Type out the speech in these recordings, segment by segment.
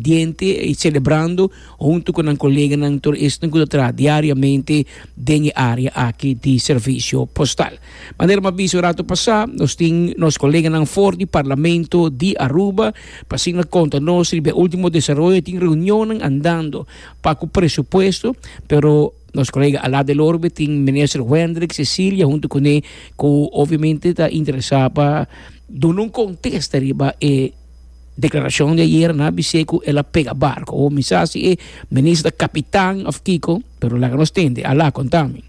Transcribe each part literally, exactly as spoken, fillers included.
pendiente e celebrando junto con un collega ng turista que tra diariamente dentro área aqui de serviço postal. Maneira uma aviso rato passar, nós temos nos colegas ng for di Parlamento de Aruba, passing na conta nós ribe último desarrollo tem reunião andando para o presupuesto, pero nos colega Alá del Orbe tem ministro Wendrick Cecilia junto com ele, que obviamente está interessado para dar um contexto riba e declaração de ayer na biseco ela pega barco o misasi e ministro capitán of Kiko, pero la que nos tende Alá contame.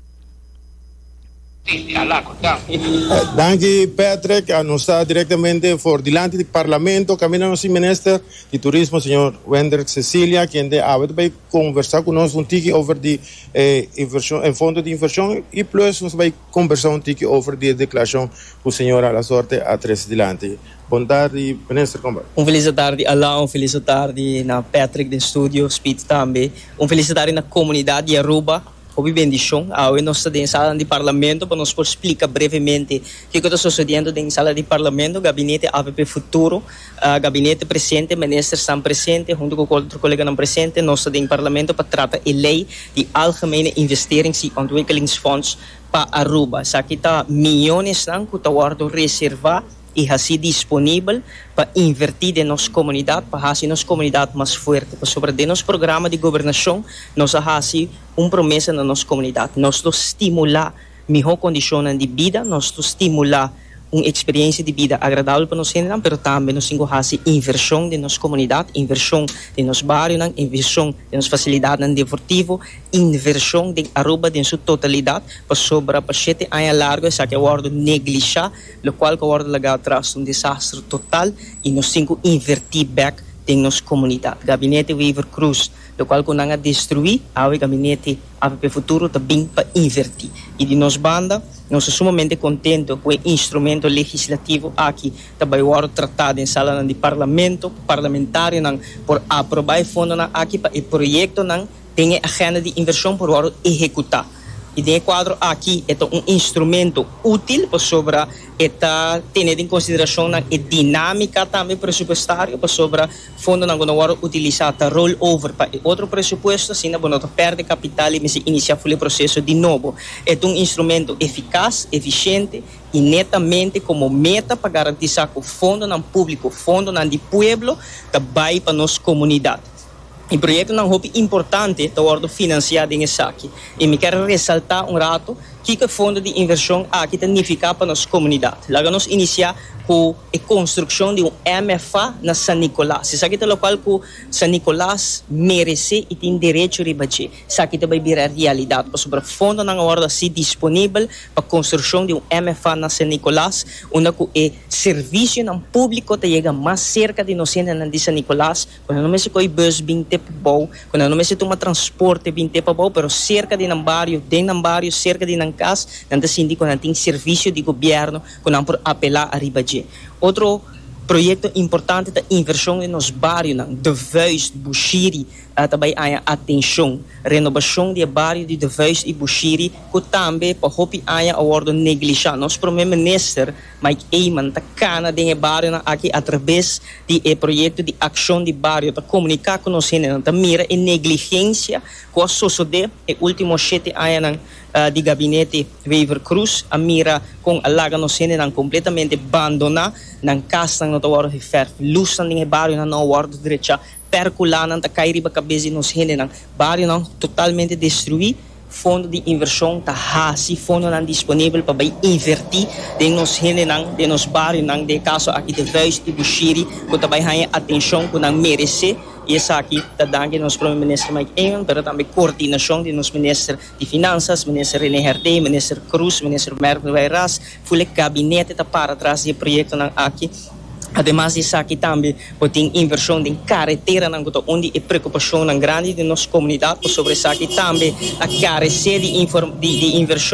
Uh, dank je Patrick, uh, nós está diretamente por delante do Parlamento, caminha nosso ministro de Turismo, senhor Wendrick Cecilia, que ande a vai conversar conosco um tique over de eh, inversão, em fundo de inversão e plus nós vai conversar um tique over de declaração com o senhor a la sorte a três delante. Boa tarde, ministro. Um feliz tarde, Alain, um feliz tarde na Patrick do estúdio, Speed também, um feliz tarde na comunidade de Aruba. Houve bendição, a nós estamos em sala de parlamento para nos explicar brevemente o que está sucedendo em sala de parlamento, gabinete A V P futuro, uh, gabinete presente, ministros estão presentes, junto com outro colega não presente, nós estamos em parlamento para tratar a lei de algemene investerings e ontwikkelingsfonds para Aruba. Isso aqui está milhões que estão reservados e assim disponível para invertir em nossa comunidade, para fazer nossa comunidade mais forte. Para sobre de nosso programa de governação, nós fazemos uma promessa na nossa comunidade. Nós estimular melhor condições de vida, nós estimular uma experiência de vida agradável para nós, mas também nós temos que fazer inversão de nossa comunidade, inversão de nosso bairro, inversão de nossa facilidade deportiva, inversão de Aruba em sua totalidade, para sobre para sete anos largo, essa que é o ordem neglijar, o qual que é o ordem legal traz um desastre total e nós temos que invertir back em nossa comunidade. Gabinete Weaver Cruz, o qual que não destruir, o gabinete A V P futuro também para invertir. E de nossa banda, nós somos sumamente contentes com o instrumento legislativo aqui, também o tratado em sala de parlamento, parlamentário, por aprovar o fundo aqui para o projeto tem agenda de inversão por hora executar. E de quadro aqui é um instrumento útil para sobre esta ter em consideração a dinâmica também pressupostária para sobre fundo não agora utilizar a rollover para outro pressuposto assim não não perde capital e se iniciar o processo de novo. É um instrumento eficaz, eficiente e netamente como meta para garantizar que o fundo não público, o fundo não de pueblo, vai para nossa comunidade. O projeto não é importante da ordem financiada em esse aqui. E me quero ressaltar um rato que o fundo de inversão aqui significa para a nossa comunidade. Lá nós iniciar com a construção de um M F A na São Nicolás. Isso aqui é o local que São Nicolás merece e tem direito a rebater. Isso aqui vai virar realidade. Sobre o fundo não hora se disponível para a construção de um M F A na São Nicolás, onde o serviço não público chega mais cerca de nós de São Nicolás, quando não se coi bus bem tempo bom, quando não se toma transporte bem tempo bom, pero cerca de um bairro, dentro de um bairro, cerca de um casa, não se indica que tem serviço de governo, que não por apelar a rebater. Outro projeto importante da inversão nos bairros, de Vuis, Bushiri, uh, também há atenção, renovação de bairro de Vuis e Bushiri, que também para hopi há a ordem neglijar. Nosso primeiro-ministro, Mike Eyman, está cana de bairro aqui através do projeto de ação de bairro, para comunicar com nós, para mira a negligência que sucedeu no último sete anos uh, de gabinete Weaver Cruz, a mira com a laga nos não completamente abandonar, não casa não está hora de fer, luz não tem bairro não hora de direita, percular não está cair para cabeça nos não bairro não totalmente destruir, fundo de inversão está assim, fundo não disponível para invertir de nos não de nos bairros não de caso aqui de Vuis e Bushiri, que também há atenção que não merece. E essa aqui está dando nosso primeiro-ministro Mike Eyman, mas também coordenação de nosso ministro de Finanças, ministro René Herde, ministro Cruz, ministro Merkel Veiras, foi o gabinete está para trás do projeto aqui. Además disso aqui também tem inversão em carretera, onde é preocupação grande de nossa comunidade, sobre isso aqui também a carecer de, de, de inversão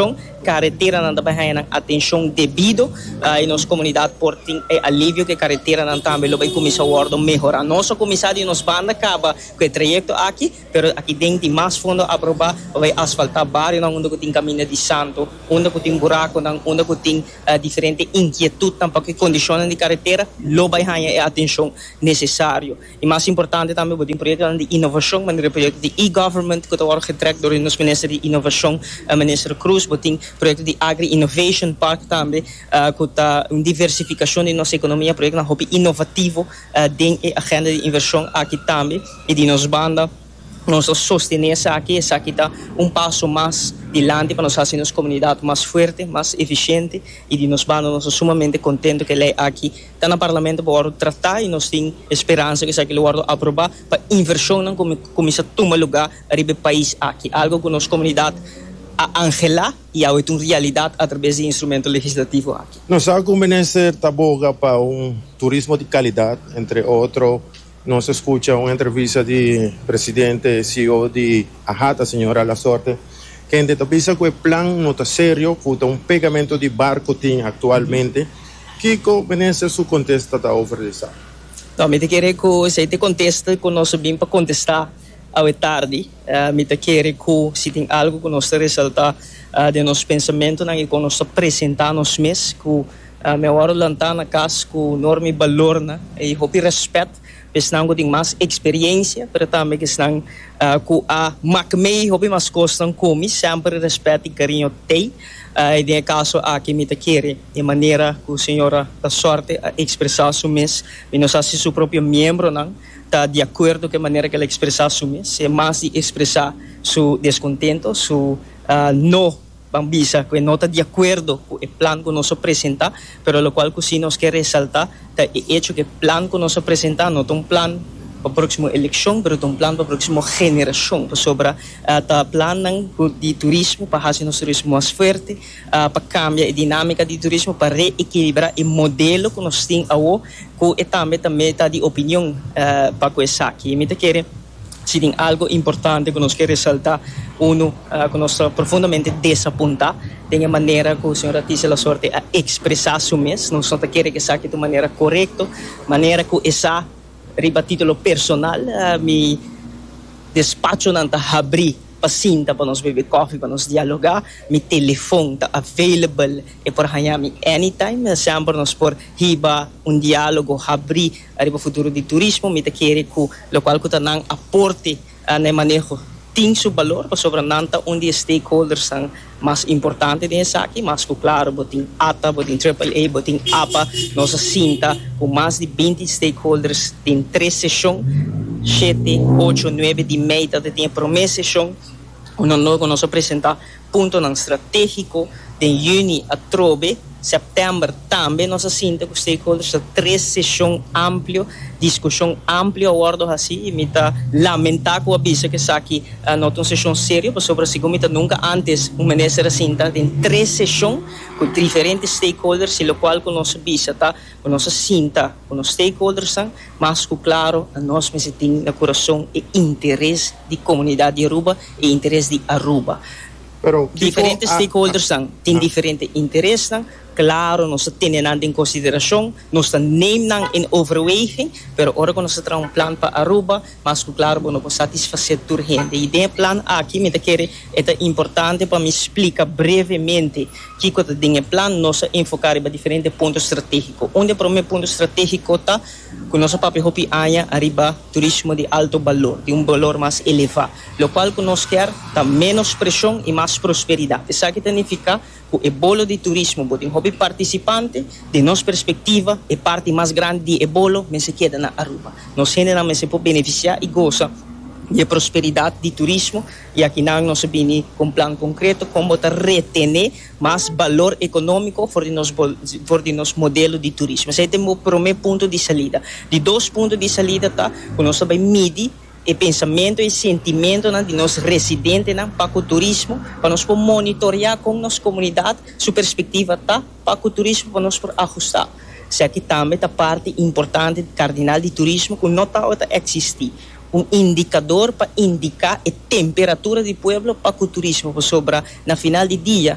carretera não dá a atenção devido uh, em nossa comunidade por tem é alívio que carretera não também lo vai começar a ordem melhorar. Nosso comissário e nos banda acaba com o trajeto aqui, pero aqui dentro de mais fundo aprovar vai asfaltar bairro não onde tem caminho de santo, onde tem buraco não onde tem uh, diferente inquietude também que condições de carretera lo vai ganhar a atenção necessário. E mais importante também tem projeto de inovação, mas projeto de e-government que está getrekt door ons minister de inovação, uh, minister Cruz, tem projeto de Agri Innovation Park também, uh, que está uma diversificação de nossa economia, projeto na hobby inovativo, uh, tem a agenda de inversão aqui também, e de nos banda, nós sostenemos aqui, essa aqui está um passo mais adiante para nós fazer nossa comunidade mais forte, mais eficiente, e de nos banda, nós somos sumamente contentes que ele aqui está no parlamento para tratar e nós temos esperança que isso aqui vai aprovar para inversão não começar a tomar lugar no país aqui, algo que nossa comunidade a angelar e a uma realidade através de instrumento legislativo aqui. Nós sabemos que o ministro está boga para um turismo de qualidade, entre outros. Nós escuta uma entrevista de presidente C E O de Ajata, senhora La Sorte, que entenda que o plano não está sério, que um pagamento de barco tem atualmente, que o ministro su contesta está oferecendo. Não, me te querer que se te contesta que nós bem para contestar ao tarde, uh, me te querer que se tem algo que nós ressaltar uh, de nosso pensamento, não é que nós apresentar nos mês, que uh, me hora lantar na casa com enorme valor, né, e hope respeito. Pesnang ko ding mas experiência, pero também que senang uh, ko a makmei hobi mas costam comi, sempre respeito e carinho tem. Uh, e de caso aqui me te quer de maneira que a senhora da sorte a expressar su mes, e não sabe se seu próprio membro não está de acordo com a maneira que ela expressar su mes, é mais de expressar su descontento, su uh, no Bambisa, que não está de acordo com o plano que nós apresentamos, mas o qual que sim nós quer ressaltar é o hecho que o plano que nós apresentamos não é um plano para a próxima eleição, mas é um plano para a próxima geração, sobre o plano de turismo, para fazer nosso turismo mais forte, uh, para cambiar a dinâmica de turismo, para reequilibrar o modelo que nós temos agora, que também também está de opinião uh, para isso aqui. E me quer se tem algo importante que nós queremos ressaltar, uno uh, que nós profundamente desapontar, tem a maneira que a senhora Tícia La Sorte a expressar su mês, nós só queremos que saque de maneira correta, maneira que essa, riba título personal, uh, me despacho não está abrir pacinta para nós beber coffee, para nós dialogar, meu telefone está available e por ganhar me anytime, sempre nós por riba um diálogo, abrir para o futuro de turismo, me quer que o local que está não aporte uh, no manejo tem seu valor, sobre nanta onde os stakeholders são mais importantes desse aqui, mas claro, botem A T A, botem Triple A, botem A P A, nossa cinta, com mais de vinte stakeholders, tem três sessões, sete, oito, nove de meta, tem promessa sessão, onde nós apresentar ponto não estratégico, de junho a trove, setembro também nós cinta com stakeholders, três sessões amplo, discussão ampla, acordo assim, e me tá lamentar com a bisa que está aqui, uh, não é uma sessão séria, mas sobre a segunda nunca antes, um ministro assim, tá, tem três sessões com diferentes stakeholders, e o qual com nossa bisa, tá, com nossa cinta, com os stakeholders, mas que claro, nós me tem no coração e interesse de comunidade de Aruba e interesse de Aruba. Pero, diferentes ah, stakeholders ah, têm ah. diferentes interesses, claro, nós temos em consideração, nós nemen em overweging, pero ora que nós temos um plano para Aruba, mas claro, nós podemos satisfazer toda a gente. E o plano aqui, me quer é importante para me explicar brevemente que o tem plano, nós enfocar em diferentes pontos estratégicos. Onde o primeiro ponto estratégico está, que nós papi hopi aya arriba turismo de alto valor, de um valor mais elevado, o qual que nós quer tá menos pressão e mais prosperidade. Isso aqui significa que o bolo de turismo, botem hobby participante, de nossa perspectiva, é parte mais grande de bolo, mas se queda na Aruba. Nós generalmente se pode beneficiar e goza de prosperidade de turismo, e aqui não nós vimos com um plano concreto como reter mais valor econômico for de nosso for de nosso modelo de turismo. Esse é o primeiro ponto de saída. De dois pontos de saída tá, que nós vai medir e pensamento e sentimento né, de nossos residentes né, para o turismo, para nós monitorear com nossa comunidade, sua perspectiva tá, para o turismo, para nós ajustar. Se aqui também está parte importante, cardinal de turismo, que não está a existir. Um indicador para indicar a temperatura do povo para o turismo, sobre na final de dia,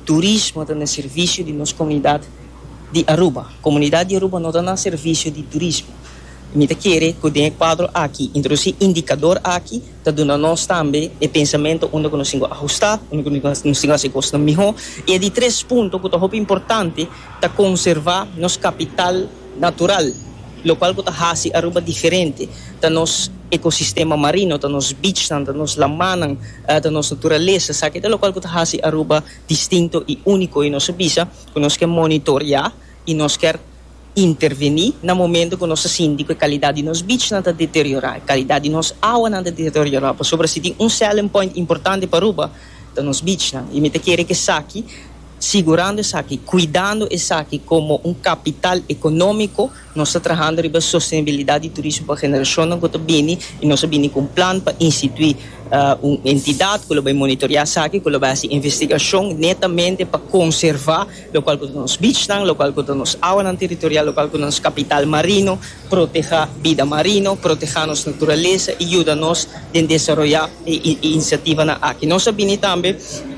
turismo está no serviço de nossa comunidade de Aruba. Comunidade de Aruba não está no serviço de turismo. Me quer que tem quadro aqui, introduzir indicador aqui, está dando nós também o pensamento onde nós temos que ajustar, onde nós temos que fazer coisas melhor. E é de três pontos que é importante para conservar nosso capital natural, o qual está fazendo Aruba diferente, está nosso ecossistema marino, está nosso beach, está nosso lamanan, está nossa natureza, sabe? É o qual está fazendo Aruba distinto e único em nossa vida, que nós queremos monitorear e nós queremos intervenir no momento que nós sentimos que a qualidade de nosso beach não está deteriorar, a qualidade de nossa água não está deteriorar. Por sobre se tem um selling point importante para Aruba, está nosso beach, não? E me quer que saque, segurando isso aqui, cuidando isso aqui como um capital econômico, nós estamos trabalhando para a sustentabilidade e turismo para a geração que está bem, e nós estamos com um plano para instituir uh, uma entidade que vai monitorear isso aqui, que vai fazer investigação netamente para conservar o qual que está nos beach, o qual que está nos água territorial, o qual que está nos capital marino, proteger a vida marino, proteger a nossa natureza e ajudar-nos a desenvolver a iniciativa aqui. Nós sabemos também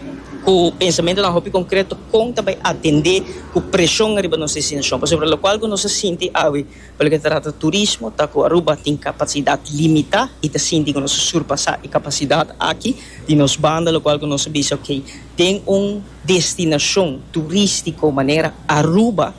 o pensamento na roupa concreto conta para atender com pressão arriba nossa destinação, sobre o qual nós sentimos aí, porque trata turismo, tá com Aruba tem capacidade limitada e tá sentindo que nós surpassar a capacidade aqui de nos banda, o qual nós sabemos ok, tem uma destinação turística maneira Aruba,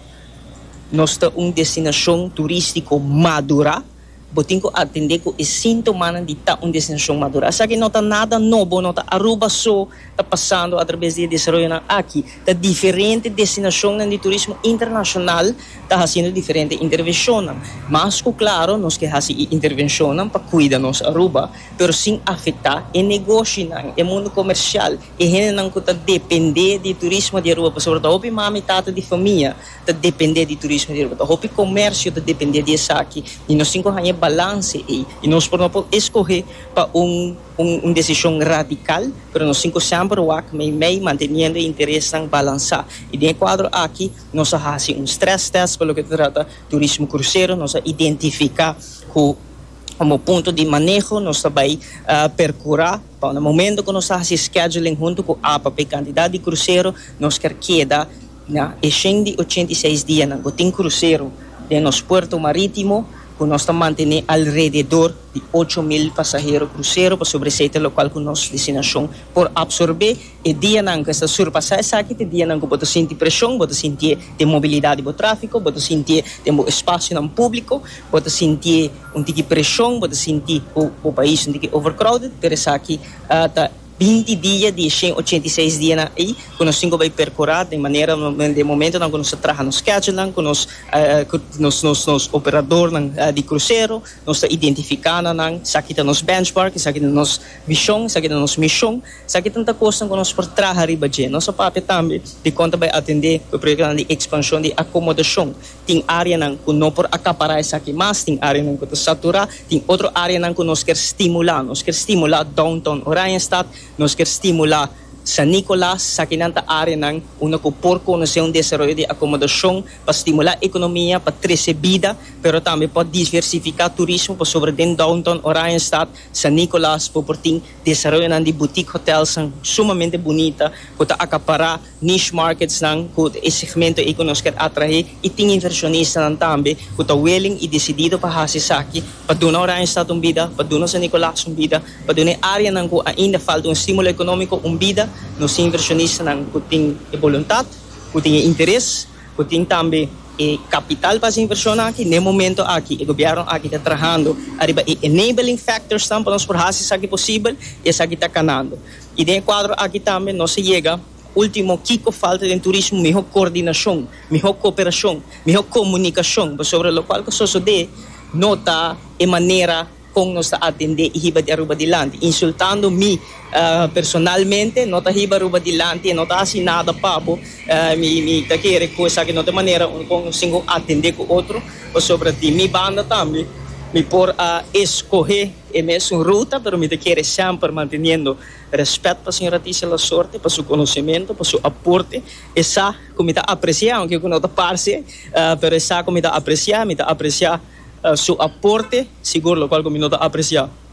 nós tá uma destinação turística madura. Botem que atender com o sintoma de estar uma destinação madura. Essa aqui não está nada novo, não está Aruba só, está passando através de desenvolvimento aqui. Está diferente destinação de turismo internacional, está fazendo diferente intervenção. Mas, claro, nós que fazemos intervenção para cuidar nossa Aruba, mas sem afetar o negócio, o mundo comercial. E a gente não está depender de turismo de Aruba, sobretudo a metade de família está depender de turismo de Aruba. O comércio está depender disso aqui. E nós temos que balance e, e nós podemos escolher para um, um, uma decisão radical, mas nós temos sempre o meio mantendo o interesse em balançar. E dentro do quadro aqui, nós fazemos um stress test pelo que trata turismo cruzeiro, nós identificar o como ponto de manejo, nós vamos uh, percurar, para no momento que nós fazemos scheduling junto com a A P A, candidato de cruzeiro, nós queremos quedar na cento e oitenta e seis dias, na tem cruzeiro de nosso porto marítimo, que nós estamos mantendo alrededor de oito mil passageiros cruzeiros para sobresair o local com nossa destinação por absorver e dia não que está surpassar essa aqui, e dia não que pode sentir pressão, pode sentir de mobilidade do tráfego, pode sentir de espaço no público, pode sentir um tipo de pressão, pode sentir o, o país um tipo de overcrowded, pero essa aqui está uh, vinte dias de cento e oitenta e seis dias aí, que nós temos que percorrer de maneira, de momento, que nós trabalhamos no scheduling, que nós, uh, nos, nos, nos operadores uh, de cruzeiro, nós identificando, isso aqui está nos benchmark, isso aqui está nos visão, isso aqui está nos missão, isso aqui tanta coisa que nós por trabalhar arriba de. Nosso papel também, de conta vai atender o programa de expansão de acomodação. Tem área que não por acaparar isso aqui, mas tem área que está saturar, tem outra área que nós queremos estimular, nós queremos estimular downtown Oranjestad, nós queremos estimular San Nicolás, sa kinanta área ng una ko por conhecer um desenvolvimento de acomodação para estimular a economia, para trazer vida, pero também para diversificar turismo, para sobre den downtown Oranjestad, San Nicolás, para ter desenvolvimento de boutique hotels são sumamente bonita, para acaparar niche markets ng esse segmento que nós quer atrair e tem inversionistas também, que está willing e decidido para fazer isso aqui, para donar Oranjestad um vida, para donar San Nicolás um vida, para donar área ng ainda falta um estímulo econômico um vida. Nos inversionistas que têm vontade, que têm interesse, que têm também eh, capital para se inversionar aqui. No momento aqui, o governo aqui está trabalhando arriba e enabling factors para nós fazer isso aqui possível e isso aqui está canando. E dentro do quadro aqui também nós chega último Kiko falta de turismo, melhor coordenação, melhor cooperação, melhor comunicação, sobre o qual que só de nota e maneira como nós atender e hiba de Aruba dilante, insultando-me uh, personalmente, não está hiba Aruba dilante, não está assim nada papo, uh, me me tá querer coisa que não tem maneira como singo atender com outro, ou sobre ti, mi banda também, me por a uh, escolher a mesma ruta, pero me te querer sempre mantendo respeito para a senhora Tícia La Sorte, para seu conhecimento, para seu aporte, essa como me tá apreciar, aunque eu não está parce, uh, pero essa como me tá apreciar, me tá apreciar Uh, seu aporte, seguro, o qual como não está apreciar.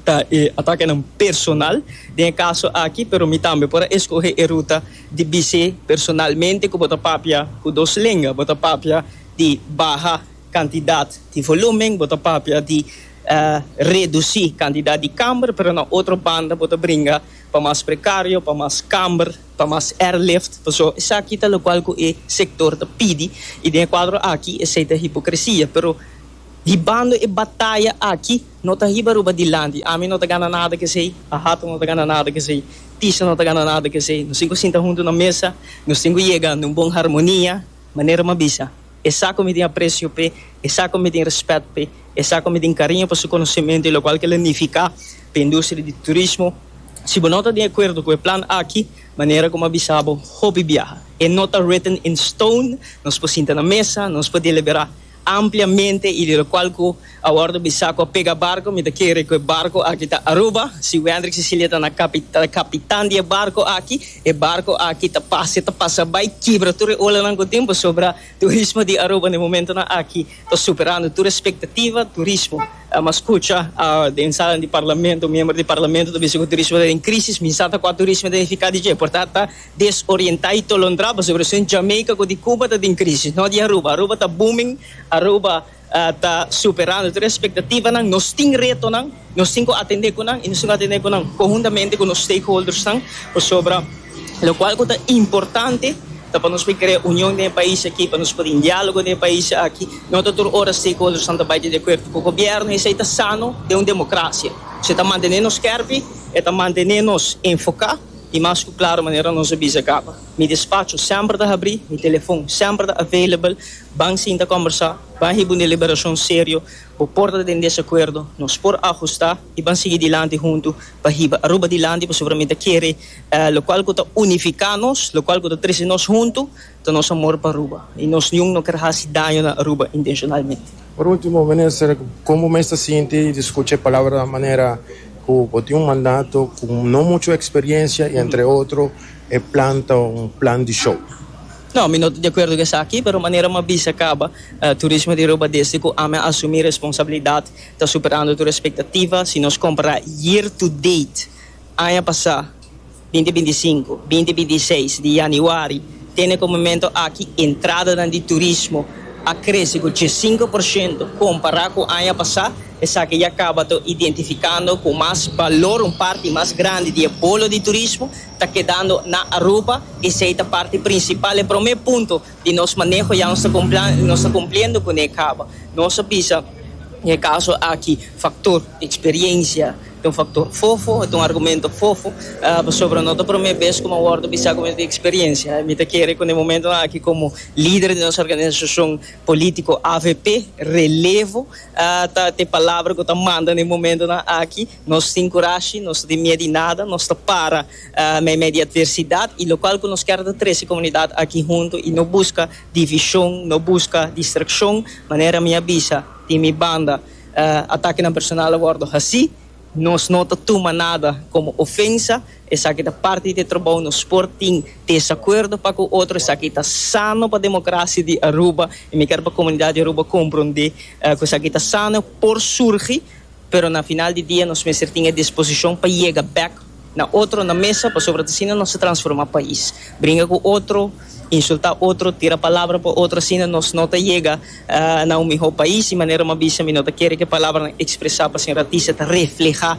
tá, eh, ataque não personal, tem caso aqui, pero me também para escolher a ruta de vice personalmente, que bota papia com dois línguas, bota papia de barra quantidade de volume, bota papia de uh, reduzir quantidade de câmara, pero na outra banda bota brinca para mais precário, para mais câmara, para mais airlift, so isso aqui tá o qual o sector tá pede, e tem quadro aqui é a hipocrisia, pero ribando e batalha aqui, não está ribaruba de lande. A mim não está ganhando nada que sei, a Rato não está ganhando nada que sei, Tisha não está ganhando nada que sei. Nós cinco senta junto na mesa, nós cinco chega numa boa harmonia, maneira mabisa. Essa como tem apreço pe, essa como tem respeito pe, essa como tem carinho para seu conhecimento, e o qual que ele unifica para a indústria de turismo. Se você não está de acordo com o plano aqui, maneira como abisabo, hobby viaja. E não está written in stone, nós podemos sentar na mesa, nós podemos liberar ampliamente, e de lo qual ko awardo bisako pega barco, me daquele que barco aqui tá Aruba, se o Hendrik Cecilia tá na capitã, capitã de barco aqui, e barco aqui tá passa, tá passa by quebra, tu olha lang com tempo sobre turismo de Aruba no momento na aqui, tá superando toda expectativa, turismo, uh, mas escuta, uh, de sala de parlamento, membro de parlamento, do bispo turismo em crise, me sata com turismo de ficar de je, portanto tá desorientado e tolondraba sobre o Jamaica com de Cuba tá em crise, não de Aruba, Aruba tá booming, Aruba está uh, superando toda a expectativa, nang, nós temos reto, nang, nós temos que atender com nang, e nós temos que atender com nang, conjuntamente com os stakeholders nang, sobre o qual é importante para nós criar união no país aqui, para nós poder diálogo no país aqui, não todas horas stakeholders estão trabalhando de acordo com o governo, e isso está sano de uma democracia. Você está mantendo os carpes, está mantendo os enfocar, e mais claro, maneira nós avisa acaba. Mi despacho sempre está abrir, mi telefone sempre está available, vamos sentar conversar, vamos ter uma deliberação séria, por porta de desacordo, nós por ajustar e vamos seguir adiante junto, para ir Aruba adiante, para sobramente querer, uh, o qual está unificar-nos, o qual está trazer nós junto, então nosso amor para Aruba. E nós não queremos dar na Aruba intencionalmente. Por último, ministro, como me está sintiendo, discute a palavra de maneira que tiene un mandato con no mucha experiencia y entre otros eh, planta un plan de show? Não, eu não estou de acordo com isso aqui, mas de maneira uma vez acaba o turismo de Aruba desde que a assumir responsabilidade, está superando toda a expectativa. Se nós comparar year to date, ano passado, vinte vinte e cinco, vinte vinte e seis de janeiro, tem como momento aqui entrada de turismo a crescer com cinco por cento comparado com o ano passado. Essa que já acaba identificando com mais valor, uma parte mais grande de polo de turismo, está quedando na Aruba, e essa é a parte principal. E para o meu ponto de nosso manejo, já não está cumprindo, não está cumprindo com o acaba. Nossa pisa, no caso aqui, fator de experiência, tem um fator fofo, tem um argumento fofo, uh, sobre nota para mim, vez como o Ordo bisa como de experiência. Me te quero com o momento aqui como líder de nossa organização político A V P, relevo, uh, tá tem palavra que tá manda no momento aqui, nós tem coragem, nós tem medo de nada, nós tá para uh, meio de adversidade, e o qual que nós queremos trazer comunidade aqui junto, e não busca divisão, não busca distração, maneira minha bisa, de minha banda, uh, ataque na personal a Ordo assim. Nós não tomamos nada como ofensa, essa aqui é parte de trabalho no esporte, desacordo para o outro, essa aqui está sano para a democracia de Aruba, e me quero para a comunidade de Aruba compreender uh, que essa aqui está sano por surgir, mas na final do dia nós temos a disposição para chegar back na outra na mesa, para sobre assim não se transformar o país. Brinca com outro, insultar outro, tira a palavra para outro, assim nós não chega uh, na um melhor país, de maneira uma bisa, não quer que a palavra expressar para a senhora Tisha, reflejar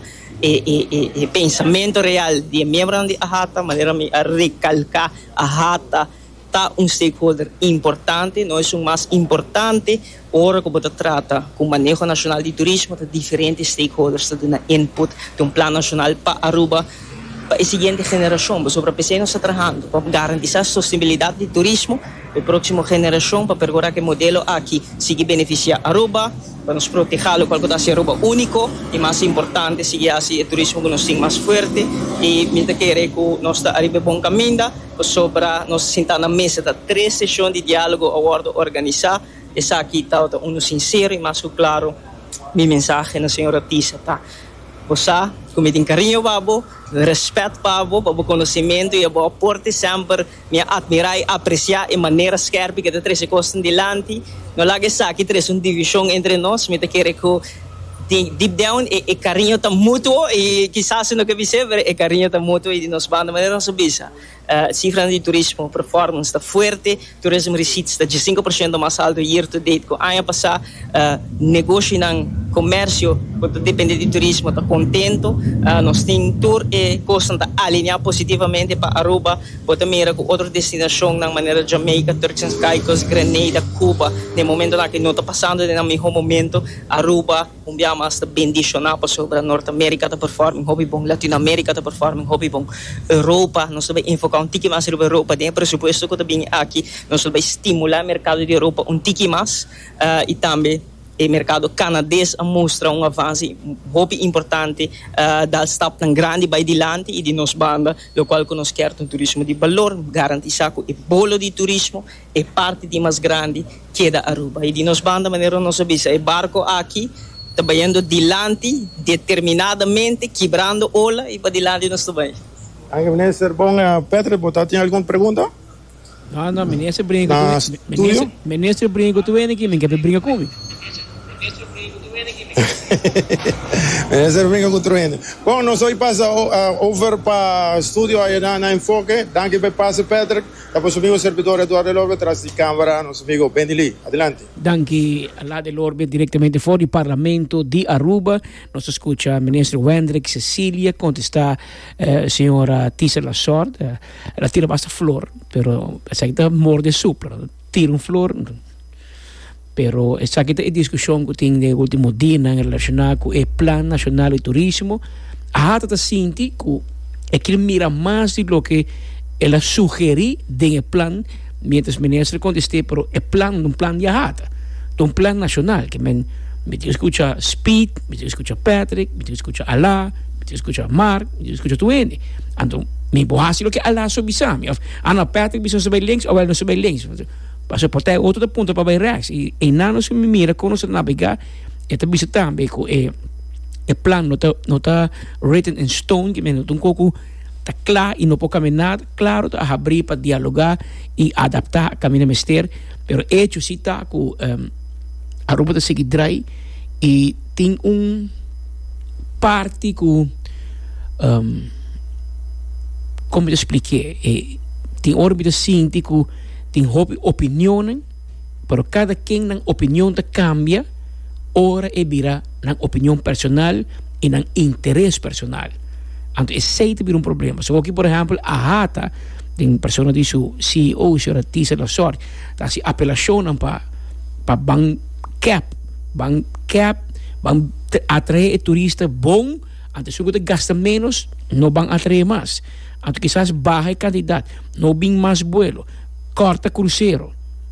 o pensamento real de membro de Ahata, maneira a recalcar Ahata, tá um stakeholder importante, nós somos mais importante, ora que você trata com o manejo nacional de turismo, de diferentes stakeholders, de na input de um plano nacional para Aruba, para a seguinte geração, sobre a P C nós está trabalhando para garantir a sustentabilidade do turismo, a próxima geração, para perguntar que o modelo aqui siga beneficiar Aruba, para nos proteger o qual é Aruba único, e mais importante, seguir assim o turismo que nós temos mais forte, e me querer que nós está arriba bom caminho, sobre nós sentar na mesa da três sessões de diálogo a hora de organizar, essa aqui está um sincero e mais claro, minha mensagem na senhora Tisha, tá? Você, como tem carinho, babo, respeito, babo, babo conhecimento e babo aporte sempre, me admirar e apreciar de maneira scherpe que te três costas delante. Não lá que aqui três uma divisão entre nós, me te quero que deep down e, e carinho tá mútuo e quizás no que vice e carinho tá mútuo e nos banda maneira não subisa uh, cifra de turismo performance está forte turismo receipts está de cinco por cento mais alto year to date com ano passado uh, negócio não comércio quando depende de turismo está contento uh, nós tem tour e costa tá alinhar positivamente para Aruba bota mira com outra destinação na maneira Jamaica, Turks and Caicos, Grenada, Cuba no momento lá que não está passando no mesmo momento Aruba um dia mais está bendicionado para sobre a Norte América está performing hobby bom Latinoamérica está performing hobby bom Europa nós vai enfocar um tique mais sobre a Europa tem presupuesto que também aqui nós vai estimular o mercado de Europa um tique mais uh, e também o mercado canadense mostra um avanço hobby importante uh, dal stap tão grande by dilante e de nos banda lo qual que nós quer um turismo de valor garantizar que o bolo de turismo é parte de mais grande que da Aruba e de nos banda maneira nós sabemos o barco aqui trabalhando dilante determinadamente quebrando ola e para dilante nós também. Anche minister, bom, uh, Petre, você tem alguma pergunta? Não, não, minister brinca Na com minister, minister brinca com ele aqui, ninguém brinca comigo. Minister brinca com o Bom, nós vamos passar uh, over para o estúdio aí na, na Enfoque. Danke por passe, Petre. Depois o amigo servidor Eduardo Lorbe, atrás de câmera, nosso amigo Bendili. Adelante. Danke lá de Lorbe, diretamente fora do Parlamento de Aruba. Nós escuta o ministro Wendrick Cecilia contestar a uh, senhora Tisa Lasorte. Uh, ela tira basta flor, pero essa aqui morde supla. Tira um flor. Pero essa aqui é a discussão que tem no último dia relacionada com o Plano Nacional de Turismo. A gente sente que é que mira mais do que ela sugeriu no plano, mientras o ministro contestou, pero o plano é um plano de a um plano nacional, que me, me escuta Speed, me escuta Patrick, me escuta Alá, me escuta Mark, me escuta Tuene. Então, me bohasi lo que Alá sobisami. Ana Patrick bisa saber links, ou ela não saber links. Paso por ter outro ponto para ver reais e e não se me mira quando se navegar é também se também com é é plano não está não está written in stone que menos um pouco está claro e não pode caminhar claro está abrir para dialogar e adaptar a caminho mister pero hecho se está com um, a roupa de seguir dry e tem um parte com um, como eu expliquei é, tem órbita científico tem opinião, pero cada quem na opinião te cambia, ora e vira na opinião personal e na interesse personal. Então, esse é um problema. So, aqui, por exemplo, a Hata, tem pessoa de seu C E O, senhora Tisa Lasorte, tá se apelacionam para para ban cap, ban cap, ban atrair turista bom, antes que gasta menos, não van atrair mais. Então, quizás baja a quantidade, não vem mais vuelo. Corta cruzeiro.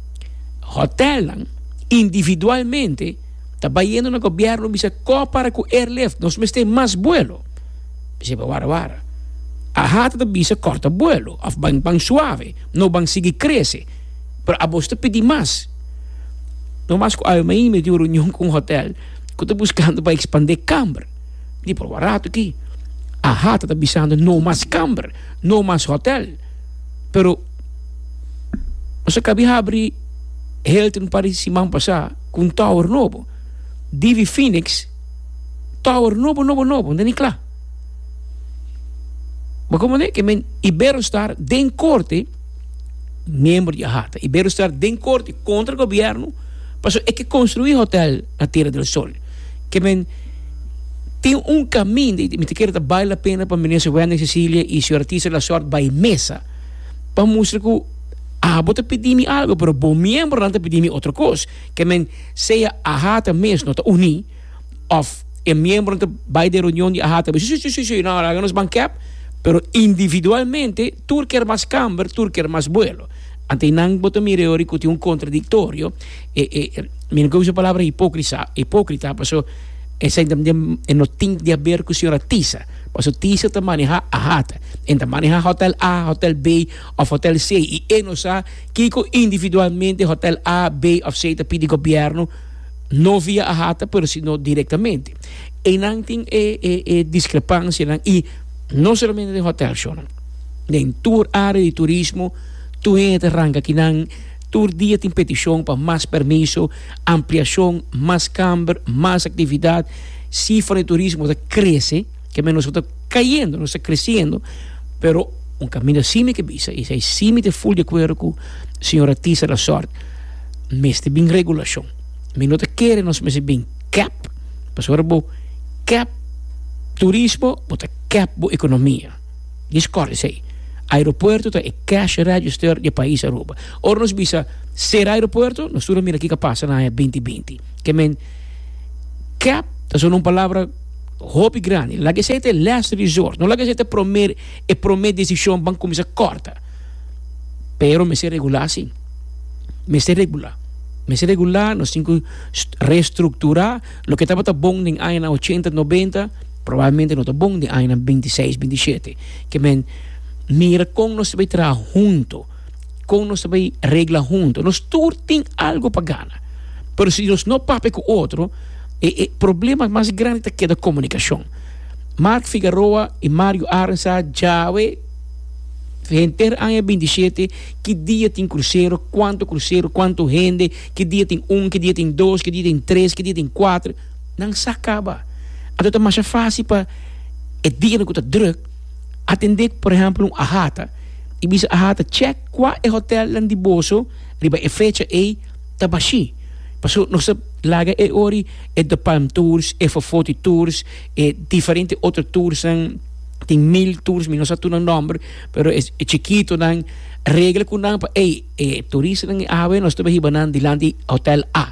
Hotel, individualmente, está indo no governo, bisa compara com airlift, nós temos mais vuelo. Bisa wara wara. A hata da bisa corta vuelo, of bang bang suave, não bang seguir cresce. Pero a você pedir mais. Não mais com a mãe me deu reunião com o hotel, que estou buscando para expandir câmara. Di por barato aqui. A hata da bisando não mais câmara, não mais hotel. Pero você acabei de abrir Hilton Paris Simão passar com Tower novo. Divi Phoenix, Tower novo, novo, novo, não é claro. Mas como é que men Iberostar den corte, membro de Ahata, Iberostar den corte contra o governo, passou é que construir hotel na Terra do Sol. Que men tem um caminho, me te quero que vale a pena para a ministra Wendrick Cecilia e seu artista da sorte vai mesa, para mostrar que ah, você pedir-me algo, pero bom membro não te pedir-me outra coisa. Que men seja a Hata mesmo, não te unir, of e membro não te vai de reunião de a Hata, sim, sim, sim, sim, não, não, não, não, pero individualmente, tu quer mais câmara, tu quer mais vuelo. Ante não botar mireori que tem um contraditório, e, e, me não uso a palavra hipócrita, hipócrita, passou, essa não tem de haver com a senhora Tisa. Passou Tisa te maneja a Hata, e te maneja hotel A, hotel B, ou hotel C, e ele não sabe que individualmente hotel A, B, ou C, te pede governo, não via a Hata, pero sino diretamente. E não tem e, e, e discrepância, e não somente de hotel, Shonan. Em tour área de turismo, tu entra arranca que não, tour dia tem petição para mais permisso, ampliação, mais câmara, mais atividade. cifra de turismo está crece, que menos está cayendo, no está creciendo, pero un camino así que visa, y se sí me te full de acuerdo con señora Tisa la sorte, me este bien regulación, me no te quiere, nos me bien cap, pues ahora bo cap turismo, bota cap bo economia, discorre sei, aeropuerto tá é cash register de país Aruba, ora nos visa ser aeropuerto, nós tudo mira aqui que passa na vinte vinte, que men cap, tá só uma palavra hobby grande, la que se te last resort, não la que se te promet e promet decisão ban começar corta, pero me se regular sim, me se regular, me se regular, nós cinco reestruturar, lo que estava tá bom em anos oitenta, noventa, provavelmente não tá bom em anos vinte e seis, vinte e sete, que men mira como nós vai trabalhar junto, como nós vai regla junto, nós todos tem algo para ganhar, pero se nós não pape com outro, o problema mais grande é da comunicação. Mark Figueroa e Mário Aranza já inteiro ano vinte e sete, que dia tem cruzeiro, quanto cruzeiro, quanto rende, que dia tem um, que dia tem dois, que dia tem três, que dia tem quatro, não se acaba. Então é mais fácil para o dia que está druk, atender, por exemplo, um ahata, e bisa ahata check qual é o hotel lá de bolso, riba é fecha e tabaxi. Passo nossa laga é ori é de Palm Tours, é Fofoti Tours, é diferente outros tours, tem mil tours, mas não sei o nome, pero é, é chiquito, não regra com não, ei, é turista não ave, nós estamos indo de lá de hotel A,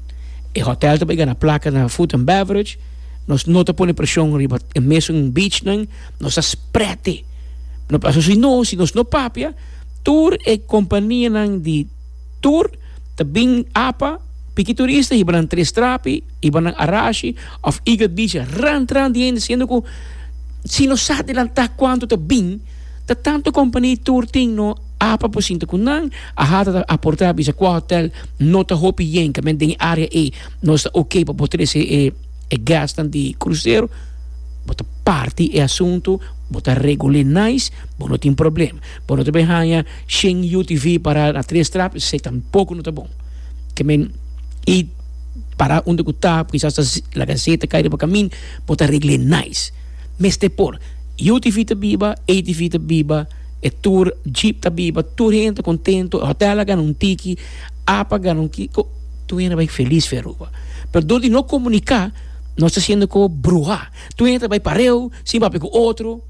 é hotel também ganha placa na food and beverage, nós não te põe pressão riba, é mesmo um beach não, nós sprete, não passa se não, se nós não papia, tour é companhia não de tour, também apa Piki turista, iba ng Tres Trapi, iba ng Arashi, of Eagle Beach, ran, ran, diyan, siendo ko, sino sa lang ta kwanto ta bing, ta tanto company tour ting, no, apa po sinto ko nang, ahata ta aportar, bisa kwa hotel, no ta hopi yen, kamen din area E, no sta okay, pa potere se e, e gastan di cruzeiro, bota party e assunto, bota regule nice, bo no tem problema. Bo no te behanya, Shen U T V para a Tres Trapi, se tampouco no ta bom. Kamen, e para onde que está, quizás a Gazeta cai para caminho, pode arreglar nice. Mas depois, U T V está viva, A T V está viva, e tour, jeep está viva, tour gente contento, hotel ganha um tiki, apa ganha um kiko, tu ainda vai feliz, Feruba. Pero donde não comunicar, nós está sendo como bruxa. Tu ainda vai para eu, sim, vai com outro.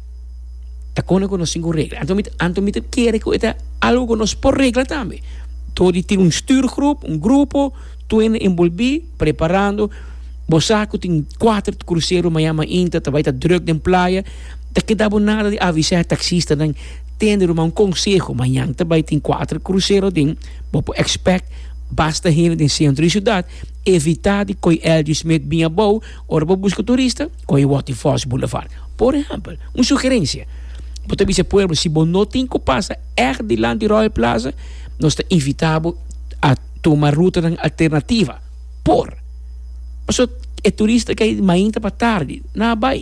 Está com nós cinco regras. Então, então, me quer que é algo que nós por regra também. Todo tem um stuurgroep, um grupo, tu in envolvi, preparando, bosaco tem quatro cruzeiro Miami Inter, vai estar druk na praia, da que dá nada de avisar taxista, dan tender um conselho, amanhã também tem quatro cruzeiro, tem, bopo expect, basta ir no centro de cidade, evitar de coi L G Smith bem bom, ou busca turista, coi Waterfalls Boulevard. Por exemplo, uma sugerência, você pode dizer, se você não tem que passar er de lá de Royal Plaza, nós está invitado a tomar ruta alternativa. Por, mas é turista que é mais para tarde, não vai,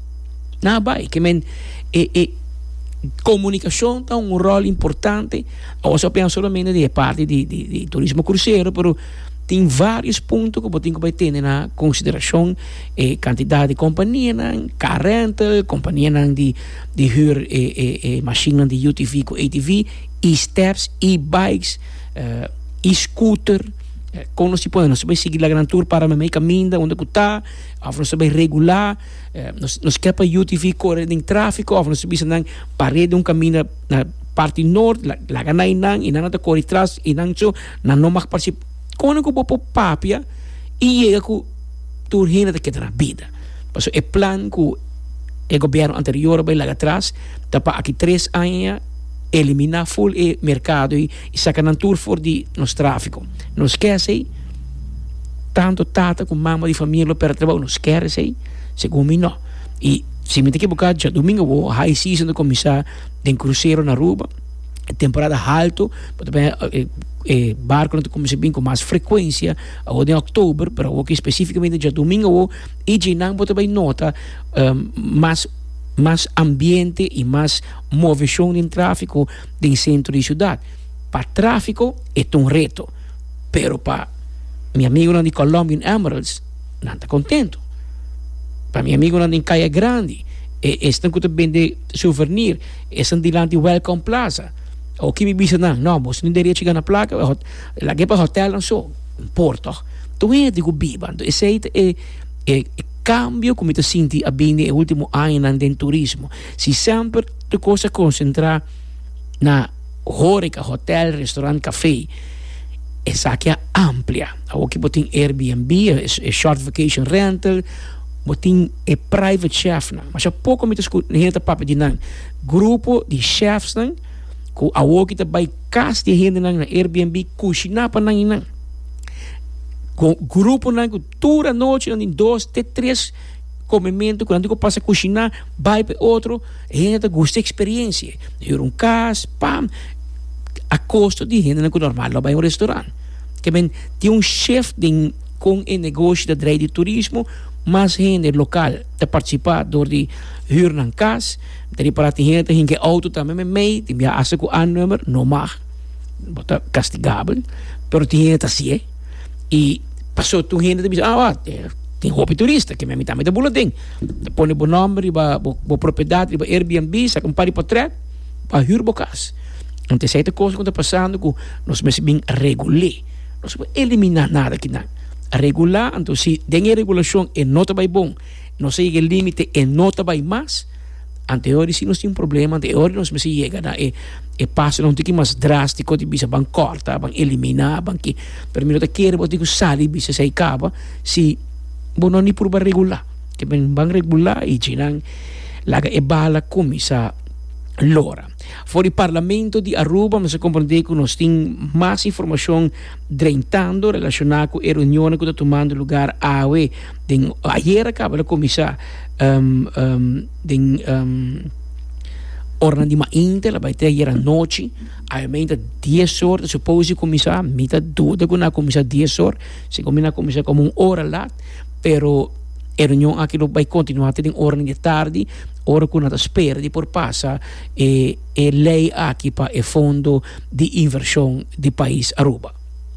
não vai, que men, é, é, comunicação tem um rol importante, ou só penso somente de parte de, de, de turismo cruzeiro, mas tem vários pontos que você tem que ter na consideração, eh, quantidade de companhia, car rental, companhia de, de huur, eh, eh, eh, machine de U T V com A T V, e-steps, e-bikes, uh, e-scooter, uh, como nós podemos, nós vamos seguir a Grand Tour para me caminho onde está, ou nós vamos regular, uh, nós, nós queremos U T V correr em tráfego, ou nós vamos parar de um caminho na parte norte, la, la ganai nang, e não está correr atrás, e não so, não não mais participar, quando eu vou para papia, e chega com tour renda que na vida. Então, é plano que o governo anterior vai lá atrás, tapa aqui três anos, eliminar full e mercado e, e sacar na tour for de nos tráfico. Não esquece, tanto tata como mama de família para trabalhar, não esquece, segundo mim não. E se me tem que buscar, já domingo vou high season de começar de cruzeiro na Aruba, temporada alto, também eh, eh, barco não começa bem com mais frequência, ou em outubro, para o que especificamente já domingo vou e de não vou também nota um, mais mais ambiente e mais movimentação em tráfico do centro de cidade. Para tráfico é um reto, pero para meu amigo de Colombian Emeralds não está contento. para mi amigo na em Caia Grande, e estão que vende souvenir, estão dilante Welcome Plaza. O que me bisa na, não, você não deveria chegar na placa, lá que para hotel não só, Porto. Então é digo biba, esse é é é cambio como te senti a bem no último ano no turismo. Se sempre tu coisa concentrar na hórica, hotel, restaurante, café, essa aqui é amplia. O que botem Airbnb, é short vacation rental, botem é private chef, não. Mas há pouco me te escuta, gente papo de não. Grupo de chefs não, que a o que te vai casa de gente não na Airbnb, cozinhar para não não. Com grupo não, toda a noite, não, em dois, até três comimento, quando eu passo a cozinhar, vai para outro, a gente gosta de experiência. Ir um casa, pam, a custo de gente não é normal, lá vai um restaurante. Que bem, tem um chefe com o negócio de trade de turismo, mas gente local de participar door de huur ng casa, dari para tem gente que auto também me meio, tem minha asa com a número, não mag, bota castigável, pero tem gente assim, e passou tu gente de ah, tem hobby turista, que me mitad me da boletim, põe o nome, a propriedade, a Airbnb, sa com pari portrait, para huur bo casa. Então, essa coisa que está passando, que nós mesmos bem regular, nós não eliminar nada aqui não. Regular, então se tem regulação e não está bem bom, não sei o limite e não está bem mais, anterior se nós temos um problema, anterior nós mesmos chega na e e passa não tem que mais drástico de bisa ban corta, ban eliminar, ban que per mim não quer, vou digo sali bisa sai acaba, se bom não ni por regular, que bem ban regular e tinang laga e bala comisa Lora. For o Parlamento de Aruba, mas compreender que nós temos mais informação drentando relacionada com a reunião que está tomando lugar a A E. Ayer acaba de começar um, um, de um, hora de mainte, vai ter ayer à noite, a emenda dez horas, supose começar, mita dúvida que não começar dez horas, se começar começar como uma hora lá, pero a reunião aqui vai continuar até hora de tarde, hora que nós espera de por passar e, e lei aqui para o fundo de inversão do país Aruba.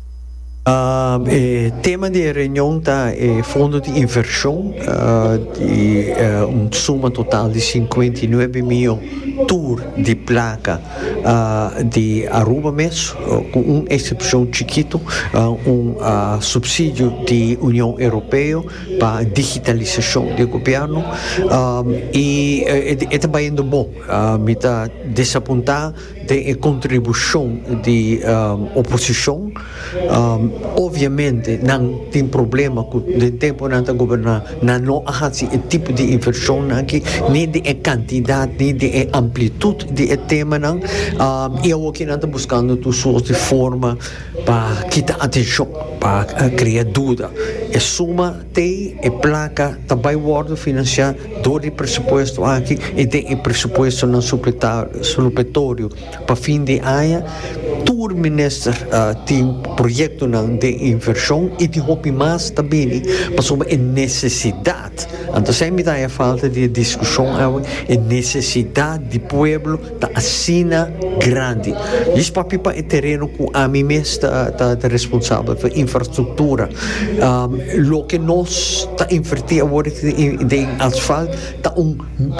Uh, eh, tema de reunião tá é fundo de inversão uh, de uh, um suma total de cinquenta e nove milhões tour de placa uh, de Aruba mesmo, uh, com uma exceção chiquito, uh, um uh, subsídio de União Europeia para digitalização do governo um, e é também indo bom, uh, me está desapontar de contribuição de um, oposição. Um, Obviamente não tem problema com o tempo não está governar, não há esse tipo de inversão aqui, nem de quantidade, nem de amplitude de tema não. Um, eu aqui não estou buscando pessoas de forma para quitar atenção, para criar dúvida. A suma tem a placa também o financiar do pressuposto aqui e tem o pressuposto não supletório para fim de ano. Tour minister uh, tem projeto não de inversão e de hobby mais também para sobre a necessidade. Então sempre dá a falta de discussão a necessidade de pueblo da assina grande. Isso para pipa é terreno com a mim mesmo está responsável por infraestrutura. Um, o que nós está invertir agora de asfalto está um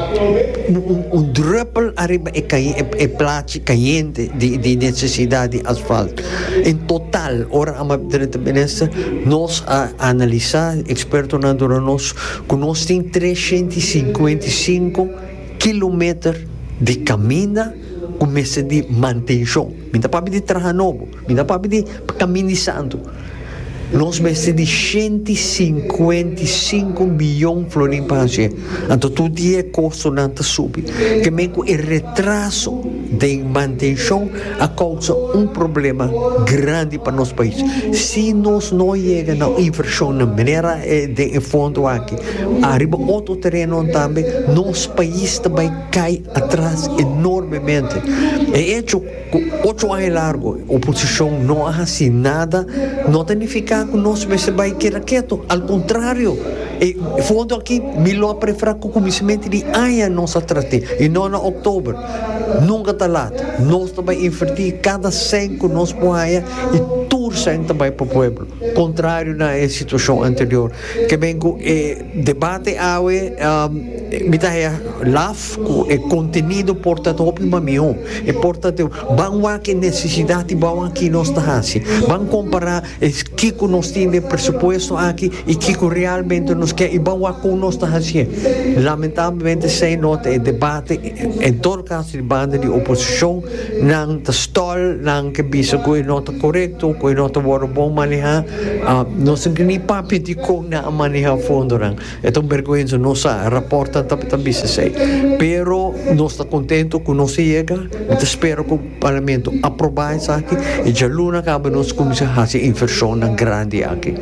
um, um druppel arriba e cai e placa caiente de de necessidade de asfalto. Em total, ora a direita ministra, nós a analisar, experto na dura nós, que nós tem trezentos e cinquenta e cinco quilômetros de caminho com mesa de manutenção. Me dá para pedir trabalho novo, me dá para pedir caminho de santo. Nós mesa de cento e cinquenta e cinco milhões de florins para fazer. Então, todo dia custo não está subindo. Que mesmo o retraso de manutenção a causa um problema grande para nosso país. Se nós não chegamos na inversão na maneira de fundo aqui, arriba outro terreno também, nosso país também cai atrás enormemente. É hecho, oito anos largo, a oposição não faz nada, não significa que nós vai querer quieto, ao contrário. E fundo aqui, melhor preferir com o começamento de ano nossa trate, e não em outubro. Nunca está lá. Nós também invertir cada cem que nós põe e tours cento vai para o pueblo. Contrário na situação anterior. Que bem que o debate awe, me dá laf, o conteúdo portado op no meu, e portado, vamos que necessidade, vamos que nós está assim. Vamos comparar o que nós temos de presupuesto aqui e que realmente nos quer, e vamos com nós está assim. Lamentavelmente, sem nota, o debate, em todo caso, de banda de oposição, não está stol, não que bisa ko nota correto, ko nota waro bom manejar, não se nem papi de ko na manejar fundo rang. Então vergonha não sa reporta tapi tapi bisa sei. Pero não está contento que não se chega, então espero que o parlamento aprove isso aqui e já luna cabe nos começar a fazer inversão grande aqui.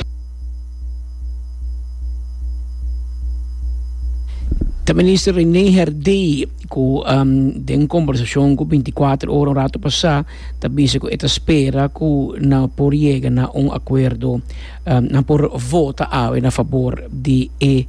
O ministro René Herdey, com um, de conversação com vinte e quatro horas rato passado, também se que espera que não por chegar a um acordo, um, não por votar a favor de e,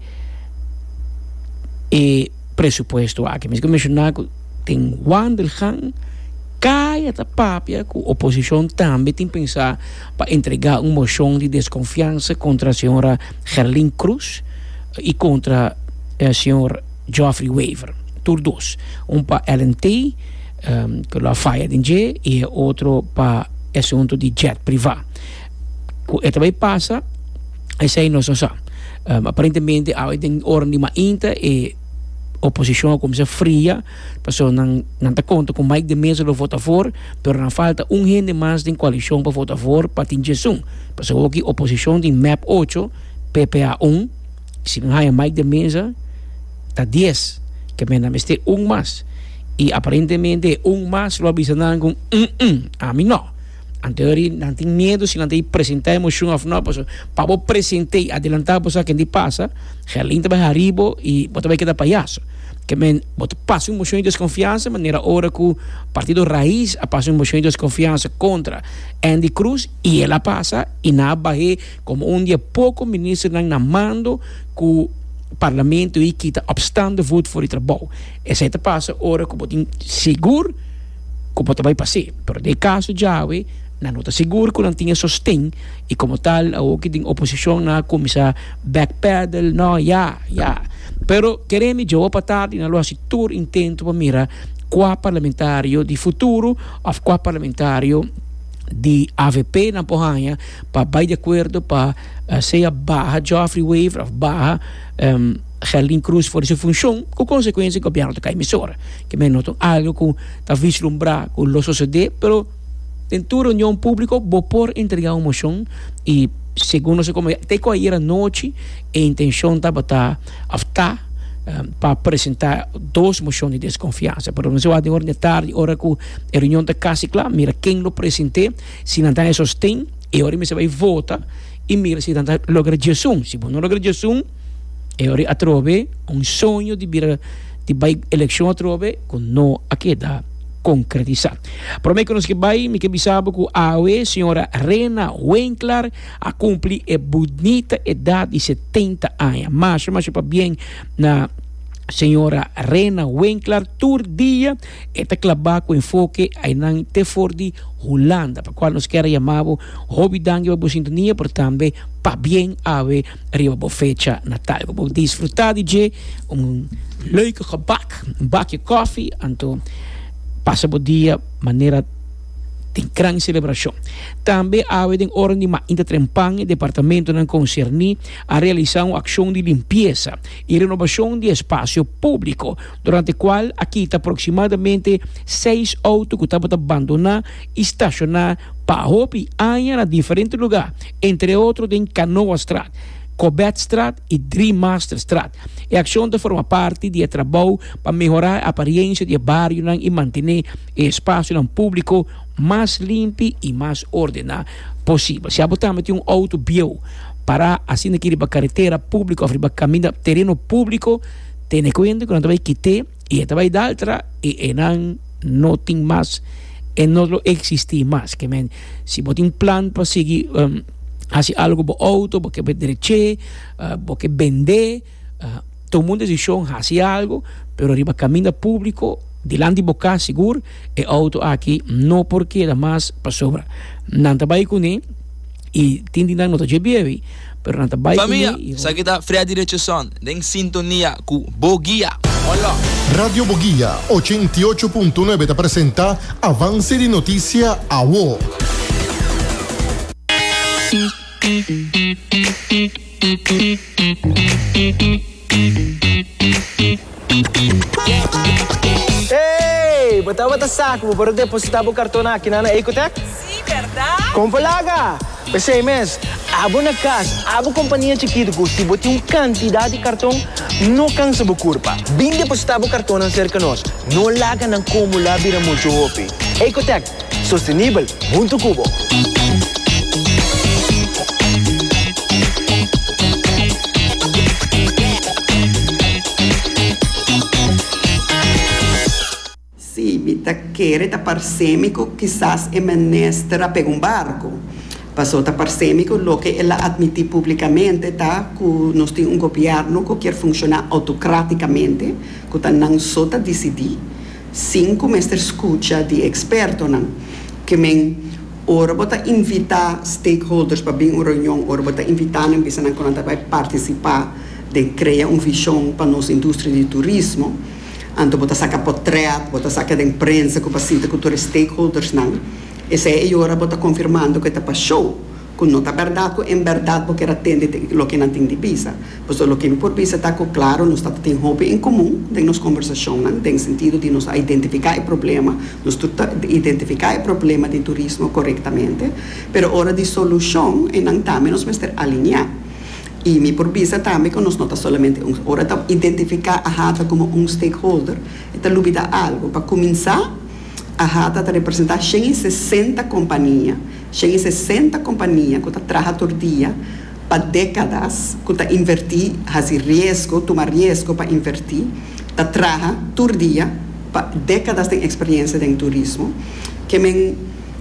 e presupuesto aqui. Mas como mencionar que tem Wandelgang, cai a papia que a oposição também tem pensar para entregar uma moção de desconfiança contra a senhora Gerlin Cruz e contra a senhora Geoffrey Waver, todos, um para L N T, um, que la faia de G, e outro para assunto de jet privado. E também passa, esse aí não só. Um, aparentemente, há uma hora de uma inta e a oposição começa fria, passou não não tá conta com mais de mesa do voto a favor, mas não falta um gente mais de coalição para votar a favor para atingir um. Passou aqui oposição de M A P oito, P P A um, se não há mais de mesa, está dez, que me não ter um mais. E aparentemente um mais lo avisaram com um, um, a mim não. Anteriormente não tem medo se não tem apresentar emoção ou não, para eu apresentar, adelantar para quem passa, Gerlin vai arriba e bota vai quedar palhaço. Que me bota passa uma moção de desconfiança, de maneira hora que o Partido Raiz passa uma moção de desconfiança contra Andy Cruz e ela passa e na barre como um dia pouco ministro não mando que parlamento e kita obstante voto voor het trabalho. Essa é passa ora que botin seguro que pode vai passar. Pero de caso já we na nota seguro que não tinha sostém e como tal o que tem oposição na começar backpedal no ya ya. Pero queremos eu para tarde na loja tour intento para mirar qual parlamentário de futuro ou qual parlamentário de A V P na porranha para vai de acordo para uh, ser barra Geoffrey Waver barra um, Gerlin Cruz for essa função com consequência que o piano toca emissora que me notam algo que está vislumbrar com o suceder pero dentro da união pública vou por entregar uma moção e segundo se como até que aí era noite a intenção estava tá aftar Um, para apresentar duas moções de desconfiança. Pero não se vai de hora de tarde, hora que a reunião está quase clara, mira quem lo apresentei, se não tem sostém, e hora se vai votar, e mira se não logra Jesus. Se não logra Jesus, e hora a trove um sonho de vir de vai eleição a trove, que não a queda concretizar. Por mim que nós que vai, me que bisabo que a A senhora Rena Winkler a cumprir a bonita idade de setenta anos. Mas, mas para bem na senhora Rena Winkler, tur dia, está clavar com enfoque aí na Tefor de Holanda, para qual nós queremos chamar hobby dangue para sintonia, por também para bem a ver arriba para fecha Natal. Para desfrutar de um leuke gebak, um bakje koffie, então passa o dia maneira de grande celebração. Também há em hora de uma intertrempang departamento não concerne a realizar uma ação de limpeza e renovação de espaço público, durante a qual aqui está aproximadamente seis autos que estavam abandonados e estacionados para roupa aia na diferentes lugares, entre outros em Canoa Street, Cobet Street e Dream Master Street. E a ação forma parte do trabalho para melhorar a aparência do bairro e manter o espaço público mais limpo e mais ordenado possível. Se abotamos um auto bio para assim aqui para carretera pública, para caminho terreno público, tem em conta que não vai quitar e vai dar outra e não não tem mais e não existe mais. Que men, se botar um plano para seguir um, hace algo por auto, porque dereche, uh, porque vender, uh, todo mundo decisión hace algo, pero arriba camino público Dilante boca seguro e auto aqui não porque da mais para sobra. Não trabalha com ele e tindi não nota G B V, pero não trabalha com ele. Família, sa kita Freddy Rechazon, deng sintonia ku Bogia. Hola. Radio Boguía ochenta y ocho punto nueve te presenta Avance de Noticia a W O. Hey, bata-bata saco, para depositar o cartão aqui na Ecotec? Sim, verdade? Compalaga! Pensei, mes, abo na casa, abo companhia chiquita que se bote uma quantidade de cartão, não cansa a curva. Bem depositar o cartão na cerca nós, não laga na como lá vira muito hope. Ecotec, sustentável, muito cubo. Sì, mi tacchere ta parsemico quizás e menestra per un barco. Passò ta parsemico lo che ella admiti pubblicamente ta cu nostri un governo che quer funziona autocraticamente, che ta non sota decidi, cinco mester scuccia di esperto nan, che men ora bota invita stakeholders pa bin reunião, ora bota invita nem bisa nan konanta vai participar de criar un vision pa nos industria di turismo. Anto bota saca portrait, bota saca da imprensa, que paciente com todos os stakeholders não. Esse é e ora bota confirmando que está para show, que não está verdade, que em verdade porque era atende o que não tem de visa. Pois o que me por visa está claro, nós está tem hobby em comum, tem nos conversação, não tem sentido de nos identificar o problema, nos identificar o problema de turismo corretamente, pero hora de solução e não também nos mestre alinhar. E me por visa também que nós não está solamente um, hora de identificar a Hata como um stakeholder, e de lubida algo para começar a Hata a representar cento e sessenta companhias, cento e sessenta companhias que está trabalhando todo dia para décadas, que está invertir, fazer risco, tomar risco para invertir, está trabalhando todo dia para décadas de experiência em turismo, que men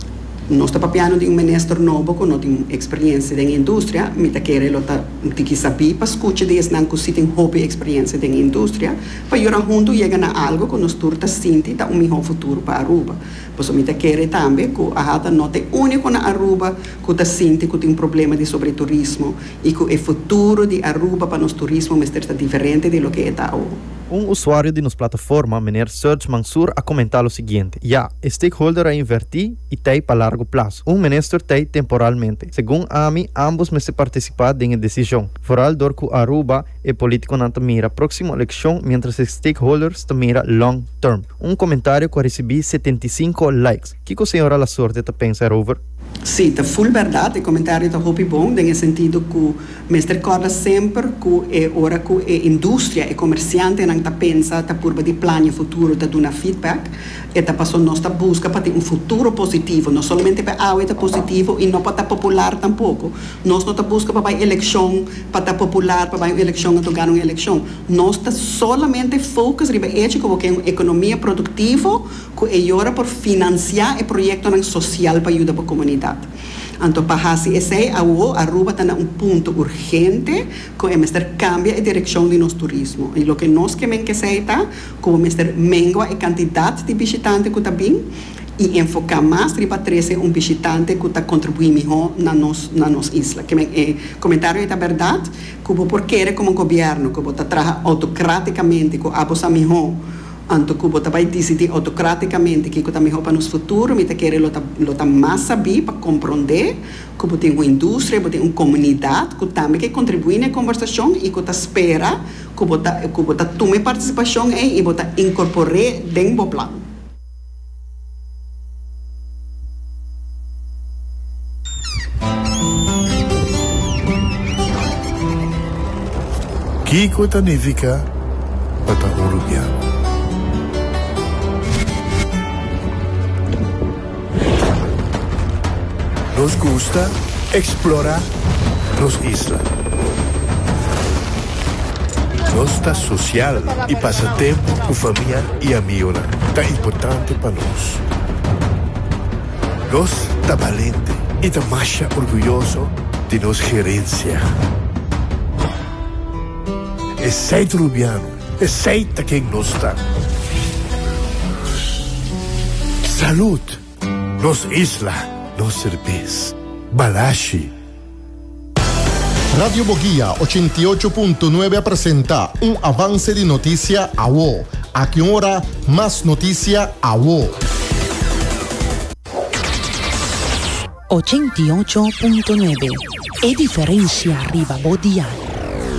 nós estamos papiando de um ministro novo que não tem experiência na indústria, mas que ele tem que saber para escutar desde não que tem hobby experiência na indústria, para ir junto chegar a algo que nós turta sinti da um melhor futuro para Aruba. Por isso, eu quero também que a Hata não é único na Aruba que está sinti que tem um problema de sobreturismo e que o futuro de Aruba para nós turismo é diferente do que está hoje. Um usuário de nos plataforma, Mener Serge Mansour, a comentar o seguinte: já, stakeholder a invertir e tem para largo prazo. Um ministro tem temporalmente. Segundo a mim, ambos me se participar de decisão. Foral dor que Aruba é político não mira próxima eleição, mientras stakeholders mira long term. Um comentário que recebi setenta e cinco likes. Que que a senhora la sorte te pensa over? Sim, está full verdade. O comentário está muito bom, no sentido que me recorda sempre que é hora que a indústria e comerciante não está pensa, está por de plano futuro, está dando feedback, e está passando nossa busca para ter um futuro positivo, não somente para a área positivo e não para estar popular tampouco. Nós não está busca para a eleição, para estar popular, para a eleição, para ganhar uma eleição. Nós está solamente focus riba é como que é uma economia produtiva que é hora por financiar o projeto social para ajudar a comunidade. Então, para fazer isso, a Aruba está um ponto urgente que é mestre cambia a direção de nosso turismo. E o que nós queremos que seja, como mestre mengua a quantidade de visitantes que está bem e enfocar mais para trazer um visitante que está contribuindo melhor na nossa na nossa isla. Que é comentário é verdade, que por querer como governo que está trabalhando autocraticamente com a bolsa melhor. Anto que você vai decidir autocraticamente que está melhor para o nosso futuro, mas quer ele está mais saber para compreender que você tem uma indústria, você tem uma comunidade que também que contribui na conversação e que está espera que você tome participação e você incorpore dentro do plano. Kiko significa Patagonia. Nos gusta explorar las islas. Nos está social y pasa tiempo con familia y amigos. Está importante para nos. Nos está valiente y está más orgulloso de nos gerencia. Es seito rubiano, es seita quien nos está. Salud. Nos isla, nos cerveza. Balashi. Radio Boguía ochenta y ocho punto nueve presenta un avance de noticia a vos. A qué hora más noticia a vos. ochenta y ocho punto nueve. E diferencia arriba Bodial.